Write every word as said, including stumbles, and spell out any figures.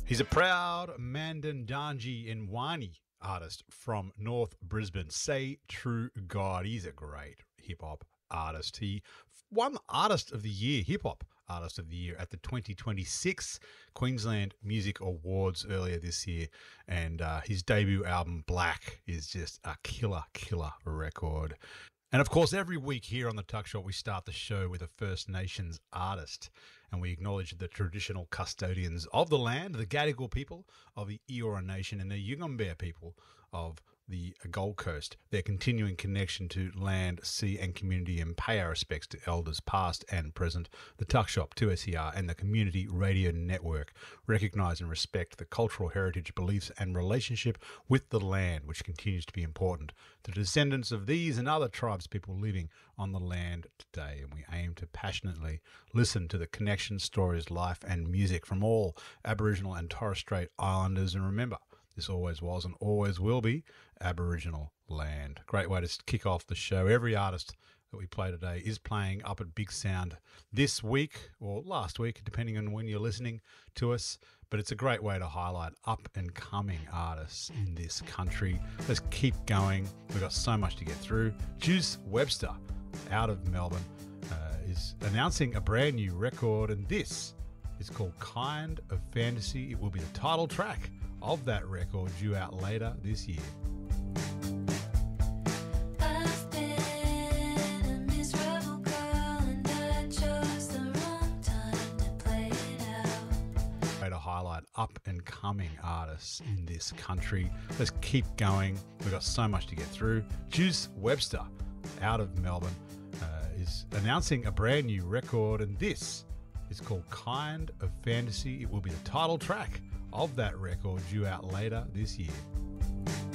He's a proud Mandandangi and Wani artist from North Brisbane. Say True God. He's a great hip-hop artist. He won Artist of the Year, Hip-Hop Artist of the Year at the twenty twenty-six Queensland Music Awards earlier this year. And uh, his debut album, Black, is just a killer, killer record. And of course, every week here on the Tuck Shop, we start the show with a First Nations artist, and we acknowledge the traditional custodians of the land, the Gadigal people of the Eora Nation and the Yugambeh people of the Gold Coast, their continuing connection to land, sea and community, and pay our respects to elders past and present. The Tuck Shop, two S E R and the Community Radio Network recognise and respect the cultural heritage, beliefs and relationship with the land, which continues to be important to descendants of these and other tribes people living on the land today. And we aim to passionately listen to the connection, stories, life and music from all Aboriginal and Torres Strait Islanders. And remember, this always was and always will be Aboriginal land. Great way to kick off the show. Every artist that we play today is playing up at Big Sound this week or last week, depending on when you're listening to us. But it's a great way to highlight up and coming artists in this country. Let's keep going. We've got so much to get through. Juice Webster out of Melbourne uh, is announcing a brand new record, and this is called Kind of Fantasy. It will be the title track of that record, due out later this year. I've been a miserable girl and I chose the wrong time to play it out. Way to highlight up and coming artists in this country. Let's keep going. We've got so much to get through. Juice Webster out of Melbourne uh, is announcing a brand new record, and this is called Kind of Fantasy. It will be the title track of that record, due out later this year.